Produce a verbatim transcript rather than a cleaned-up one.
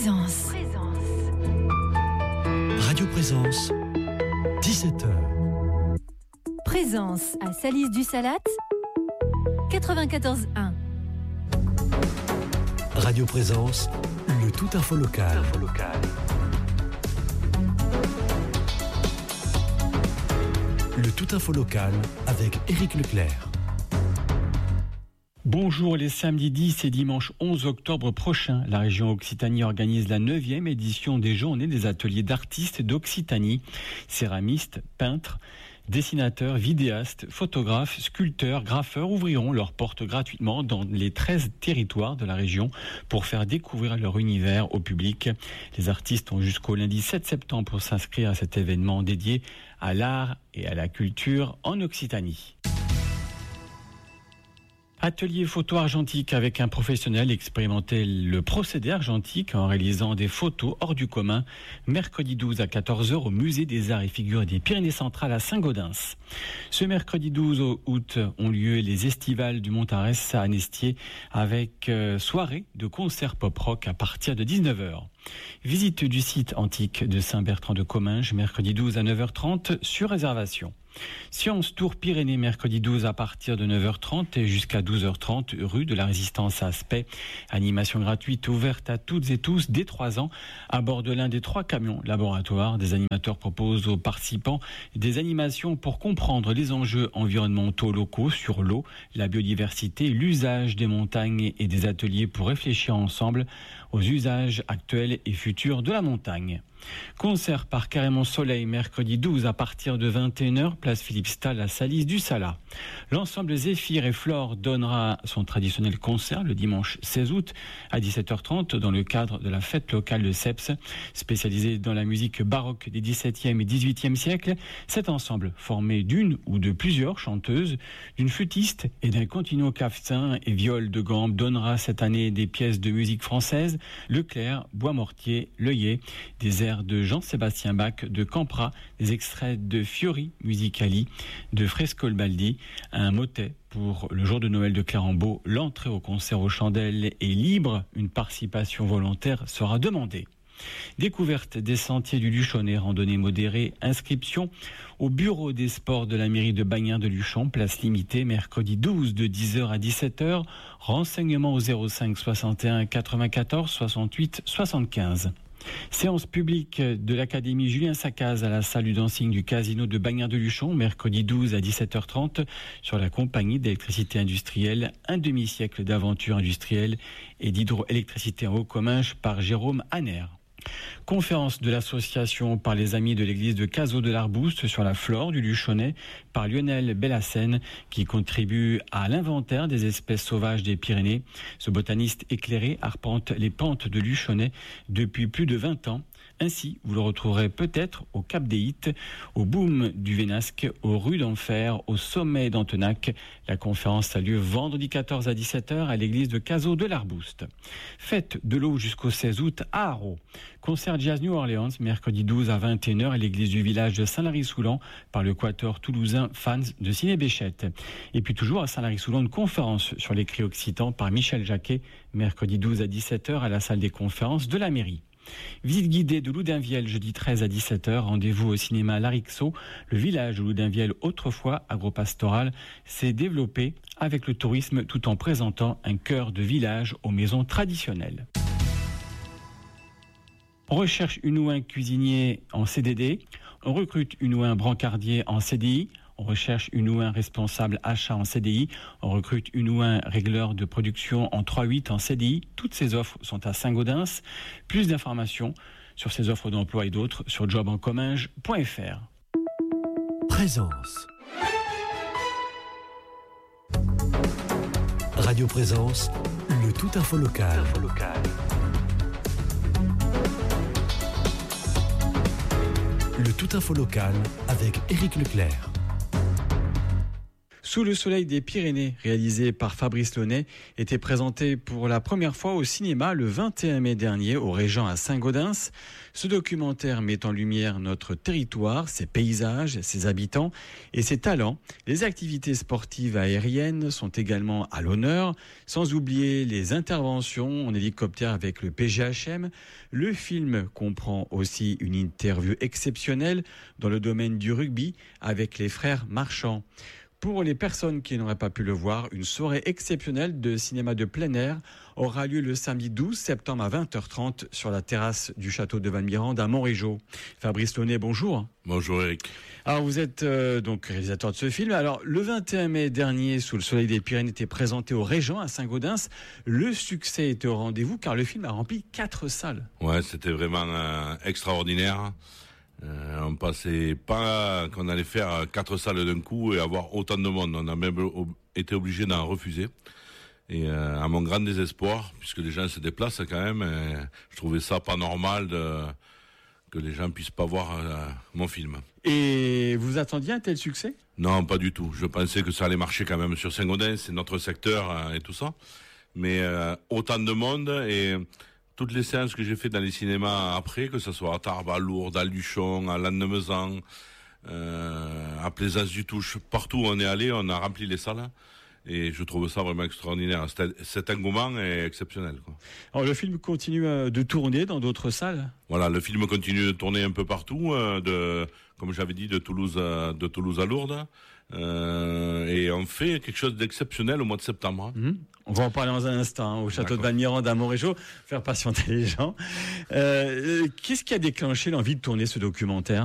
Présence. Radio Présence, dix-sept heures. Présence à Salis du Salat, quatre-vingt-quatorze un. Radio Présence, le tout info local. Info local. Le tout info local avec Éric Leclerc. Bonjour, les samedis dix et dimanche onze octobre prochains, la région Occitanie organise la neuvième édition des journées des ateliers d'artistes d'Occitanie. Céramistes, peintres, dessinateurs, vidéastes, photographes, sculpteurs, graffeurs ouvriront leurs portes gratuitement dans les treize territoires de la région pour faire découvrir leur univers au public. Les artistes ont jusqu'au lundi sept septembre pour s'inscrire à cet événement dédié à l'art et à la culture en Occitanie. Atelier photo argentique avec un professionnel expérimentait le procédé argentique en réalisant des photos hors du commun. Mercredi douze à quatorze heures au musée des arts et figures des Pyrénées-Centrales à Saint-Gaudens. Ce mercredi douze août ont lieu les estivales du Montarès à Anestier avec euh, soirée de concert pop-rock à partir de dix-neuf heures. Visite du site antique de Saint-Bertrand-de-Comminges mercredi douze à neuf heures trente sur réservation. Sciences Tour Pyrénées mercredi douze à partir de neuf heures trente et jusqu'à douze heures trente rue de la Résistance à Aspect. Animation gratuite ouverte à toutes et tous dès trois ans à bord de l'un des trois camions laboratoires. Des animateurs proposent aux participants des animations pour comprendre les enjeux environnementaux locaux sur l'eau, la biodiversité, l'usage des montagnes et des ateliers pour réfléchir ensemble aux usages actuels et futurs de la montagne. Concert par Carrément Soleil mercredi douze à partir de vingt et une heures, place Philippe Stahl à Salis du Salat. L'ensemble Zéphyr et Flore donnera son traditionnel concert le dimanche seize août à dix-sept heures trente dans le cadre de la fête locale de Seps. Spécialisé dans la musique baroque des dix-septième et dix-huitième siècles, cet ensemble formé d'une ou de plusieurs chanteuses, d'une flûtiste et d'un continuo clavecin et viol de gambe donnera cette année des pièces de musique française, Leclerc, Bois-Mortier, Leuillet, des airs de Jean-Sébastien Bach, de Campra, des extraits de Fiori Musicali, de Frescolbaldi, un motet pour le jour de Noël de Clérambault. L'entrée au concert aux chandelles est libre, une participation volontaire sera demandée. Découverte des sentiers du Luchonnet, randonnée modérée, inscription au bureau des sports de la mairie de Bagnères de Luchon, place limitée, mercredi douze de dix heures à dix-sept heures, renseignements au zéro cinq soixante et un quatre-vingt-quatorze soixante-huit soixante-quinze. Séance publique de l'Académie Julien Sacaz à la salle du dancing du casino de Bagnères de Luchon, mercredi douze à dix-sept heures trente, sur la compagnie d'électricité industrielle, un demi-siècle d'aventure industrielle et d'hydroélectricité en Haut-Comminges par Jérôme Hanner. Conférence de l'association par les amis de l'église de Cazaux de l'Arbouste sur la flore du Luchonnet par Lionel Bellassène qui contribue à l'inventaire des espèces sauvages des Pyrénées. Ce botaniste éclairé arpente les pentes de Luchonnet depuis plus de vingt ans. Ainsi, vous le retrouverez peut-être au Cap des Hites, au Boom du Vénasque, aux rues d'Enfer, au sommet d'Antenac. La conférence a lieu vendredi quatorze à dix-sept heures à l'église de Cazaux de l'Arbouste. Fête de l'eau jusqu'au seize août à Haro. Concert Jazz New Orleans, mercredi douze à vingt et une heures à l'église du village de Saint-Lary-Soulan par le quatuor toulousain Fans de Ciné Béchette. Et puis toujours à Saint-Lary-Soulan, une conférence sur les cris occitans par Michel Jacquet, mercredi douze à dix-sept heures à la salle des conférences de la mairie. Visite guidée de Loudunvielle jeudi treize à dix-sept heures, rendez-vous au cinéma Larixo. Le village de Loudunvielle, autrefois agropastoral, s'est développé avec le tourisme tout en présentant un cœur de village aux maisons traditionnelles. On recherche une ou un cuisinier en C D D, on recrute une ou un brancardier en C D I, on recherche une ou un responsable achat en C D I, on recrute une ou un régleur de production en trois huit en C D I. Toutes ces offres sont à Saint-Gaudens. Plus d'informations sur ces offres d'emploi et d'autres sur job en comminges point f r. Présence. Radio Présence, le tout info local. Info local. Le tout info local avec Éric Leclerc. Sous le soleil des Pyrénées, réalisé par Fabrice Launay, était présenté pour la première fois au cinéma le vingt et un mai dernier au Régent à Saint-Gaudens. Ce documentaire met en lumière notre territoire, ses paysages, ses habitants et ses talents. Les activités sportives aériennes sont également à l'honneur, sans oublier les interventions en hélicoptère avec le P G H M. Le film comprend aussi une interview exceptionnelle dans le domaine du rugby avec les frères Marchand. Pour les personnes qui n'auraient pas pu le voir, une soirée exceptionnelle de cinéma de plein air aura lieu le samedi douze septembre à vingt heures trente sur la terrasse du château de Valmirande à Montrégeau. Fabrice Launay, bonjour. Bonjour Eric. Alors vous êtes euh, donc réalisateur de ce film. Alors le vingt et un mai dernier, Sous le soleil des Pyrénées était présenté au Régent à Saint-Gaudens. Le succès était au rendez-vous car le film a rempli quatre salles. Ouais, c'était vraiment euh, extraordinaire. Euh, on pensait pas qu'on allait faire quatre salles d'un coup et avoir autant de monde. On a même ob- été obligé d'en refuser. Et euh, à mon grand désespoir, puisque les gens se déplacent quand même, et je trouvais ça pas normal de, que les gens puissent pas voir euh, mon film. Et vous attendiez un tel succès ? Non, pas du tout. Je pensais que ça allait marcher quand même sur Saint-Gaudens, c'est notre secteur euh, et tout ça. Mais euh, autant de monde et toutes les séances que j'ai fait dans les cinémas après, que ce soit à Tarbes, à Lourdes, à Luchon, à Lannemezan, euh, à Plaisance du Touche, partout où on est allé, on a rempli les salles. Et je trouve ça vraiment extraordinaire. Cet, cet engouement est exceptionnel, quoi. Alors le film continue de tourner dans d'autres salles ? Voilà, le film continue de tourner un peu partout, euh, de, comme j'avais dit, de Toulouse à, de Toulouse à Lourdes. Euh, et on fait quelque chose d'exceptionnel au mois de septembre. Mmh. On va en parler dans un instant, hein, au château D'accord. de Valmirande à Montrégeau, faire patienter les gens. Euh, qu'est-ce qui a déclenché l'envie de tourner ce documentaire ?